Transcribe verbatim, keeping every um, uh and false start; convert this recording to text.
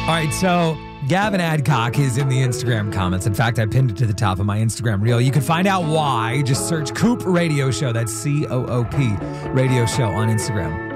All right, so Gavin Adcock is in the Instagram comments. In fact, I pinned it to the top of my Instagram reel. You can find out why. Just search Coop Radio Show. That's C O O P Radio Show on Instagram.